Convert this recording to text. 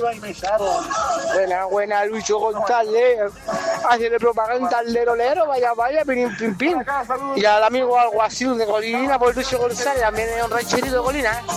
Buena, Lucho González, haciendo propaganda al lero, vaya, pin. Y al amigo alguacil de Colina, por Lucho González, también es un rancherito de Colina.